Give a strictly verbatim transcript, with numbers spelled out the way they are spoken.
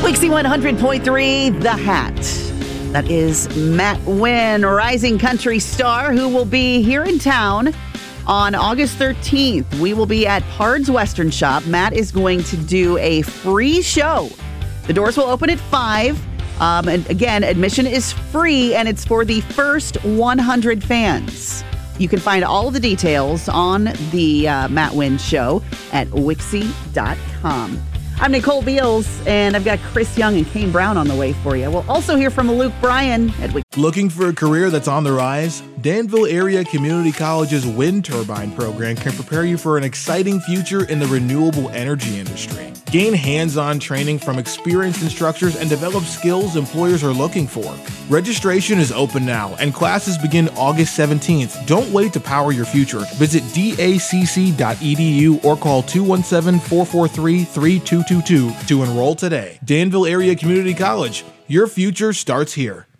Wixie one hundred point three, The Hat. That is Matt Winn, rising country star who will be here in town on August thirteenth. We will be at Pard's Western Shop. Matt is going to do a free show. The doors will open at five. Um, and again, admission is free, and it's for the first one hundred fans. You can find all of the details on the uh, Matt Winn show at Wixie dot com. I'm Nicole Beals, and I've got Chris Young and Kane Brown on the way for you. We'll also hear from Luke Bryan at Wixie. Looking for a career that's on the rise? Danville Area Community College's wind turbine program can prepare you for an exciting future in the renewable energy industry. Gain hands-on training from experienced instructors and develop skills employers are looking for. Registration is open now, and classes begin August seventeenth. Don't wait to power your future. Visit D A C C dot E D U or call two one seven, four four three, three two two two to enroll today. Danville Area Community College. Your future starts here.